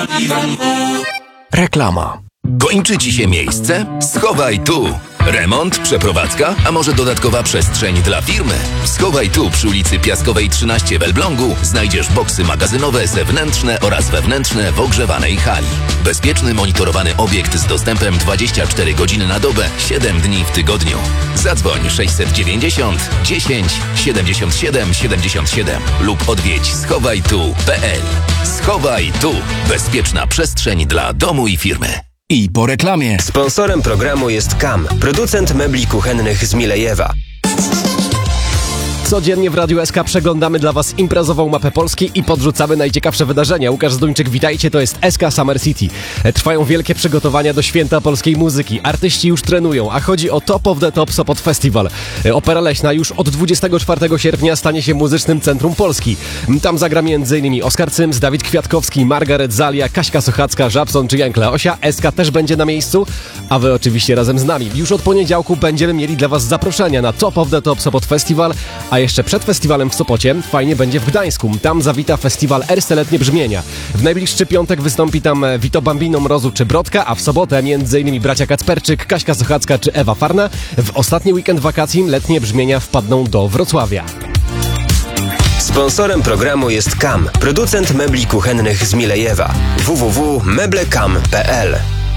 Reklama. Kończy Ci się miejsce? Schowaj tu! Remont, przeprowadzka, a może dodatkowa przestrzeń dla firmy? W Schowaj tu przy ulicy Piaskowej 13 w Elblągu znajdziesz boksy magazynowe zewnętrzne oraz wewnętrzne w ogrzewanej hali. Bezpieczny, monitorowany obiekt z dostępem 24 godziny na dobę, 7 dni w tygodniu. Zadzwoń 690 10 77 77 lub odwiedź schowajtu.pl. Schowaj tu. Bezpieczna przestrzeń dla domu i firmy. I po reklamie. Sponsorem programu jest KAM, producent mebli kuchennych z Milejewa. Codziennie w Radiu SK przeglądamy dla Was imprezową mapę Polski i podrzucamy najciekawsze wydarzenia. Łukasz Zduńczyk, witajcie, to jest SK Summer City. Trwają wielkie przygotowania do święta polskiej muzyki. Artyści już trenują, a chodzi o Top of the Top Sopot Festival. Opera Leśna już od 24 sierpnia stanie się muzycznym centrum Polski. Tam zagra m.in. Oskar Cyms, Dawid Kwiatkowski, Margaret Zalia, Kaśka Sochacka, Żabson czy Jan Kleosia. SK też będzie na miejscu, a Wy oczywiście razem z nami. Już od poniedziałku będziemy mieli dla Was zaproszenia na Top of the Top Sopot Festival, a jeszcze przed festiwalem w Sopocie fajnie będzie w Gdańsku. Tam zawita festiwal Ersteletnie Brzmienia. W najbliższy piątek wystąpi tam Vito Bambino, Mrozu czy Brodka, a w sobotę m.in. bracia Kacperczyk, Kaśka Sochacka czy Ewa Farna. W ostatni weekend wakacji letnie brzmienia wpadną do Wrocławia. Sponsorem programu jest KAM, producent mebli kuchennych z Milejewa. www.meblekam.pl.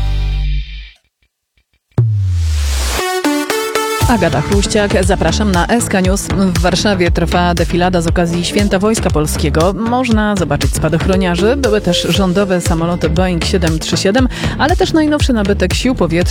Agata Chruściak, zapraszam na SK News. W Warszawie trwa defilada z okazji Święta Wojska Polskiego. Można zobaczyć spadochroniarzy, były też rządowe samoloty Boeing 737, ale też najnowszy nabytek sił powietrznych